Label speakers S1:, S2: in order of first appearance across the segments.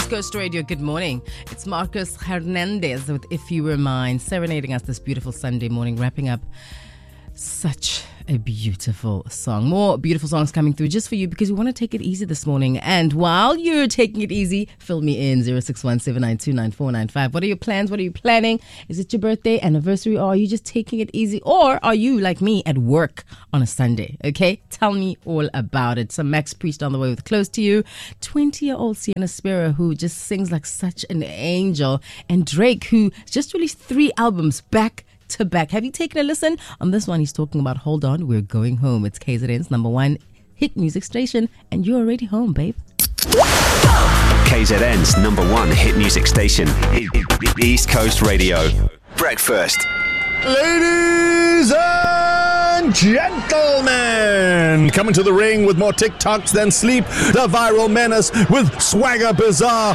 S1: East Coast Radio, good morning. It's Marcus Hernandez with If You Were Mine, serenading us this beautiful Sunday morning, wrapping up such a beautiful song. More beautiful songs coming through just for you because we want to take it easy this morning. And while you're taking it easy, fill me in 061-792-9495. What are your plans? What are you planning? Is it your birthday, anniversary, or are you just taking it easy? Or are you like me at work on a Sunday? Okay, tell me all about it. So Max Priest on the way with Close to You, 20-year-old Sienna Spira who just sings like such an angel, and Drake who just released 3 albums back to back. Have you taken a listen? On this one, he's talking about Hold On, We're Going Home. It's KZN's #1 hit music station, and you're already home, babe.
S2: KZN's #1 hit music station, East Coast Radio. Breakfast.
S3: Ladies and gentlemen, coming to the ring with more TikToks than sleep, the viral menace with swagger bizarre,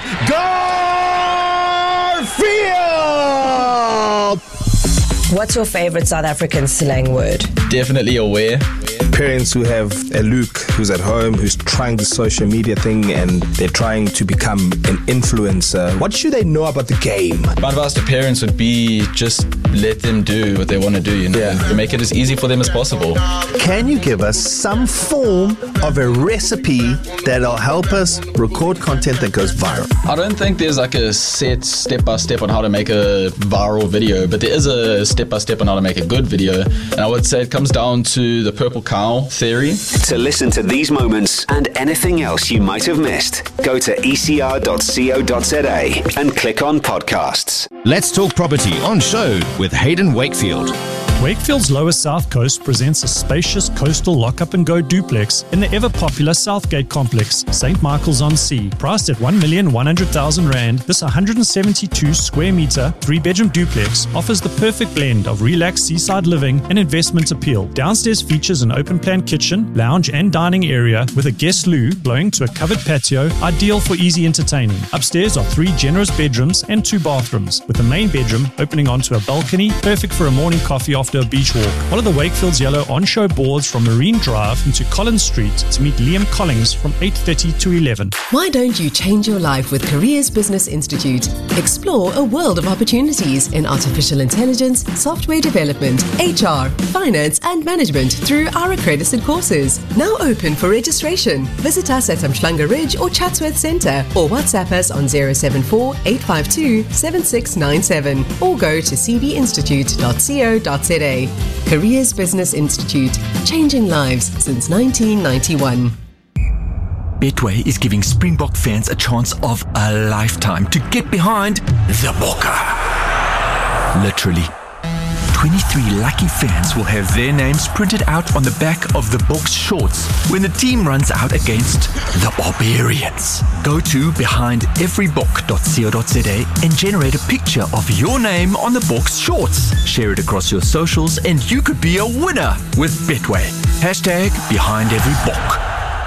S3: Garfield!
S4: What's your favorite South African slang word?
S5: Definitely aware.
S6: Parents who have a Luke who's at home, who's trying the social media thing and they're trying to become an influencer. What should they know about the game?
S5: My advice to parents would be just let them do what they want to do, you know? Yeah. Make it as easy for them as possible.
S3: Can you give us some form of a recipe that'll help us record content that goes viral?
S5: I don't think there's like a set step-by-step on how to make a viral video, but there is a step-by-step on how to make a good video. And I would say it comes down to the purple cow theory.
S2: To listen to these moments and anything else you might have missed, go to ecr.co.za and click on podcasts.
S7: Let's Talk Property on show with Hayden Wakefield.
S8: Wakefield's Lower South Coast presents a spacious coastal lock-up-and-go duplex in the ever-popular Southgate complex, St. Michael's-on-Sea. Priced at R1,100,000, this 172-square-metre, 3-bedroom duplex offers the perfect blend of relaxed seaside living and investment appeal. Downstairs features an open-plan kitchen, lounge and dining area with a guest loo blowing to a covered patio, ideal for easy entertaining. Upstairs are 3 generous bedrooms and 2 bathrooms, with the main bedroom opening onto a balcony, perfect for a morning coffee after a beach walk. Follow the Wakefield's yellow on-show boards from Marine Drive into Collins Street to meet Liam Collins from 8:30 to 11.
S9: Why don't you change your life with Careers Business Institute? Explore a world of opportunities in artificial intelligence, software development, HR, finance and management through our accredited courses. Now open for registration. Visit us at Umhlanga Ridge or Chatsworth Centre or WhatsApp us on 074-852-7697 or go to cbinstitute.co.za. Careers Business Institute, changing lives since 1991.
S10: Betway is giving Springbok fans a chance of a lifetime to get behind the Bokke. Literally. 23 lucky fans will have their names printed out on the back of the Boks shorts when the team runs out against the Barbarians. Go to behindeverybook.co.za and generate a picture of your name on the Boks shorts. Share it across your socials and you could be a winner with Betway. #BehindEveryBook.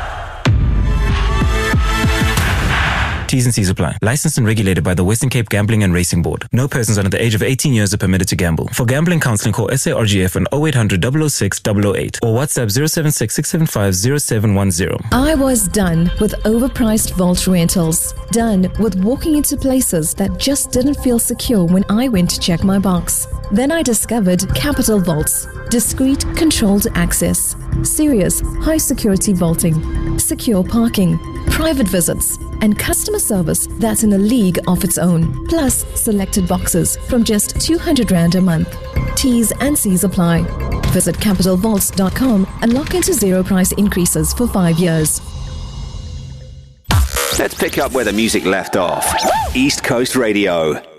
S11: T's and C's apply. Licensed and regulated by the Western Cape Gambling and Racing Board. No persons under the age of 18 years are permitted to gamble. For gambling counseling, call SARGF on 0800 006 008 or WhatsApp 076 675 0710.
S12: I was done with overpriced vault rentals. Done with walking into places that just didn't feel secure when I went to check my box. Then I discovered Capital Vaults. Discreet, controlled access. Serious, high-security vaulting. Secure parking. Private visits. And customer service that's in a league of its own. Plus, selected boxes from just 200 Rand a month. T's and C's apply. Visit capitalvaults.com and lock into 0 price increases for 5 years.
S2: Let's pick up where the music left off. East Coast Radio.